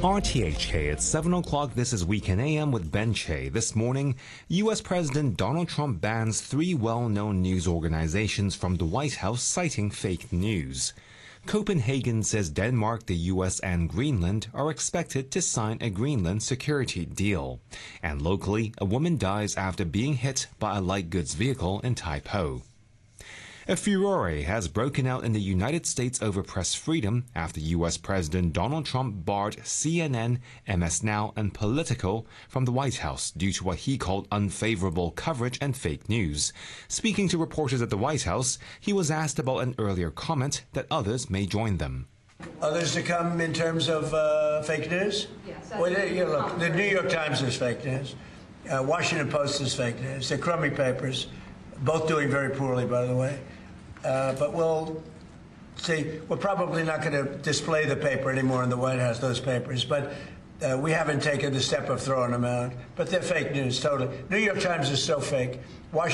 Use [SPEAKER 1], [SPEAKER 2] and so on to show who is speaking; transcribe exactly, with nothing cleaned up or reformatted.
[SPEAKER 1] R T H K at seven o'clock. This is Weekend A M with Ben Che. This morning, U S President Donald Trump bans three well-known news organizations from the White House citing fake news. Copenhagen says Denmark, the U S, and Greenland are expected to sign a Greenland security deal. And locally, a woman dies after being hit by a light goods vehicle in Tai Po. A furore has broken out in the United States over press freedom after U S President Donald Trump barred C N N, M S Now, and Politico from the White House due to what he called unfavorable coverage and fake news. Speaking to reporters at the White House, he was asked about an earlier comment that others may join them.
[SPEAKER 2] Others to come in terms of uh, fake news? Yes. Well, you know, look, the New York Times is fake news. Uh, Washington Post is fake news. They're crummy papers, both doing very poorly, by the way. Uh, but we'll see. We're probably not going to display the paper anymore in the White House, those papers. But uh, we haven't taken the step of throwing them out. But they're fake news, totally. New York Times is so fake. Washington